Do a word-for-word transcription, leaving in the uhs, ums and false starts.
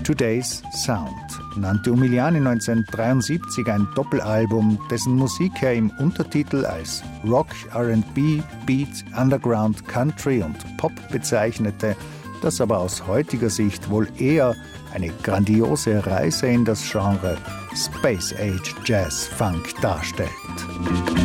Today's Sound nannte Umiliani neunzehnhundertdreiundsiebzig ein Doppelalbum, dessen Musik er im Untertitel als Rock, R and B, Beat, Underground, Country und Pop bezeichnete, das aber aus heutiger Sicht wohl eher eine grandiose Reise in das Genre Space Age Jazz Funk darstellt.